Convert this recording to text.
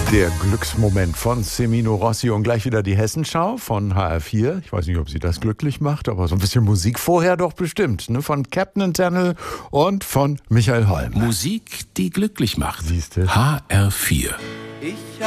Der Glücksmoment von Semino Rossi und gleich wieder die Hessenschau von HR4. Ich weiß nicht, ob sie das glücklich macht, aber so ein bisschen Musik vorher doch bestimmt. Ne? Von Captain Tennel und von Michael Holm. Musik, die glücklich macht. Siehste. HR4. Ich